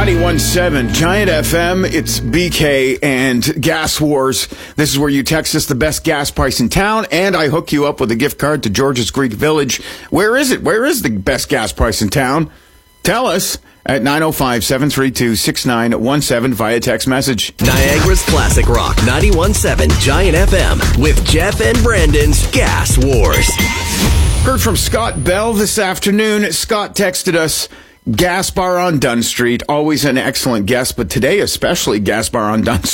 91.7 Giant FM. It's BK and Gas Wars. This is where you text us the best gas price in town, and I hook you up with a gift card to George's Greek Village. Where is it? Where is the best gas price in town? Tell us at 905-732-6917 via text message. Niagara's Classic Rock 91.7 Giant FM with Jeff and Brandon's Gas Wars. Heard from Scott Bell this afternoon. Scott texted us, Gas Bar on Dunn Street, always an excellent guest, but today especially Gas Bar on Dunn Street.